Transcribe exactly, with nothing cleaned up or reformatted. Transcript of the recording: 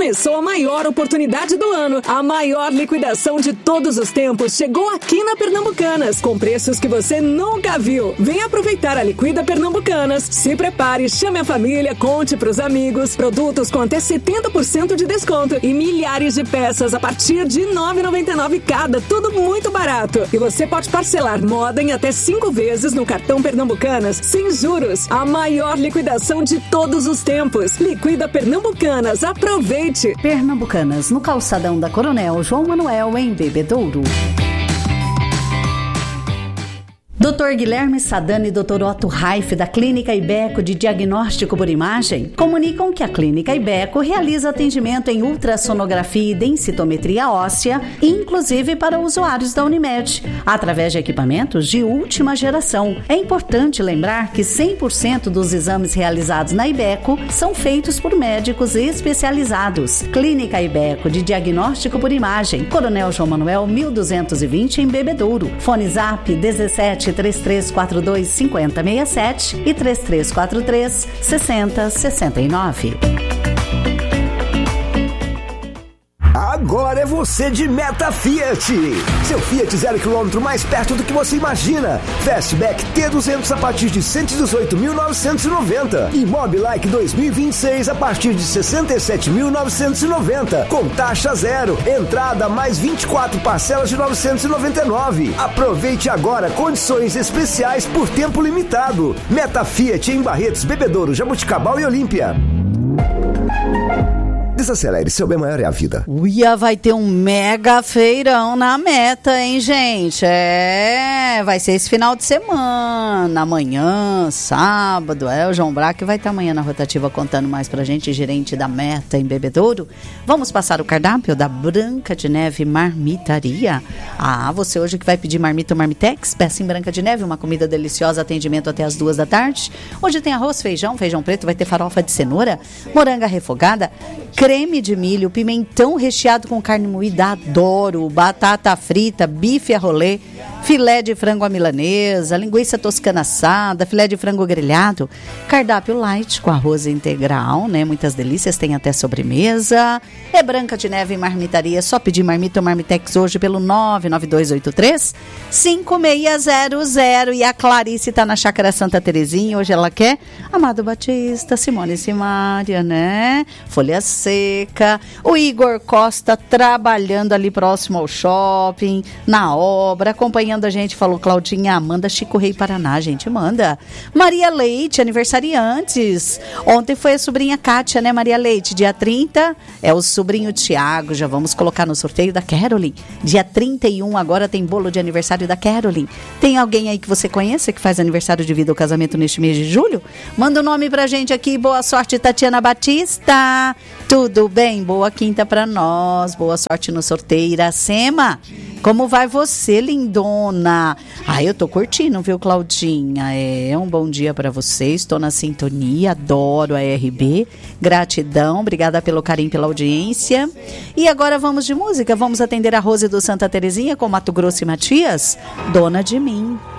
Começou a maior oportunidade do ano. A maior liquidação de todos os tempos chegou aqui na Pernambucanas, com preços que você nunca viu. Venha aproveitar a Liquida Pernambucanas. Se prepare, chame a família, conte pros amigos. Produtos com até setenta por cento de desconto e milhares de peças a partir de nove reais e noventa e nove centavos cada. Tudo muito barato. E você pode parcelar moda em até cinco vezes no cartão Pernambucanas, sem juros. A maior liquidação de todos os tempos. Liquida Pernambucanas. Aproveite! Pernambucanas, no calçadão da Coronel João Manuel, em Bebedouro. doutor Guilherme Sadani e doutor Otto Raif, da Clínica Ibeco de Diagnóstico por Imagem, comunicam que a Clínica Ibeco realiza atendimento em ultrassonografia e densitometria óssea, inclusive para usuários da Unimed, através de equipamentos de última geração. É importante lembrar que cem por cento dos exames realizados na Ibeco são feitos por médicos especializados. Clínica Ibeco de Diagnóstico por Imagem, Coronel João Manuel, mil duzentos e vinte, em Bebedouro. Fone Zap dezessete, três três quatro dois, cinco zero seis sete e três três quatro três, seis zero seis nove. Agora é você de Meta Fiat. Seu Fiat zero quilômetro mais perto do que você imagina. Fastback T duzentos a partir de cento e dezoito mil novecentos e noventa. E Mobilike dois mil e vinte e seis a partir de sessenta e sete mil novecentos e noventa. Com taxa zero. Entrada mais vinte e quatro parcelas de novecentos e noventa e nove. Aproveite agora condições especiais por tempo limitado. Meta Fiat em Barretos, Bebedouro, Jabuticabal e Olímpia. Desacelere, seu bem maior é a vida. Uia, vai ter um mega feirão na Meta, hein, gente? É, vai ser esse final de semana, amanhã, sábado. É, o João Braque vai estar amanhã na rotativa contando mais pra gente, gerente da Meta em Bebedouro. Vamos passar o cardápio da Branca de Neve Marmitaria. Ah, você hoje que vai pedir marmita ou marmitex, peça em Branca de Neve, uma comida deliciosa, atendimento até as duas da tarde. Hoje tem arroz, feijão, feijão preto, vai ter farofa de cenoura, moranga refogada, creme de milho, pimentão recheado com carne moída, adoro, batata frita, bife a rolê, filé de frango à milanesa, linguiça toscana assada, filé de frango grelhado, cardápio light com arroz integral, né? Muitas delícias, tem até sobremesa. É Branca de Neve Marmitaria, só pedir marmita ou marmitex hoje pelo nove nove dois oito três, cinco seis zero zero. E a Clarice tá na Chácara Santa Terezinha, hoje ela quer Amado Batista, Simone Simária, né? Folha Seca, o Igor Costa trabalhando ali próximo ao shopping, na obra, acompanhando a gente, falou Claudinha, manda Chico Rei Paraná, gente, manda. Maria Leite, aniversariantes, ontem foi a sobrinha Kátia, né, Maria Leite, dia trinta, é o sobrinho Tiago, já vamos colocar no sorteio da Caroline, dia trinta e um, agora tem bolo de aniversário da Caroline. Tem alguém aí que você conheça que faz aniversário de vida ou casamento neste mês de julho? Manda o nome pra gente aqui, boa sorte, Tatiana Batista. Tudo bem? Boa quinta pra nós, boa sorte no sorteio. Iracema, como vai você, lindona? Ah, eu tô curtindo, viu, Claudinha? É um bom dia pra você, estou na sintonia, adoro a R B, gratidão, obrigada pelo carinho, pela audiência. E agora vamos de música, vamos atender a Rose do Santa Terezinha com Mato Grosso e Matias, Dona de Mim.